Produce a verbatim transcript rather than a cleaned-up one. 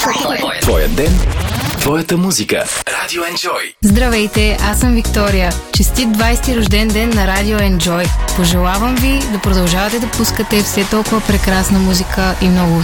Твоя ден, твоята музика. Радио Enjoy. Здравейте, аз съм Виктория. Честит двайсети рожден ден на Радио Enjoy. Пожелавам ви да продължавате да пускате все толкова прекрасна музика и много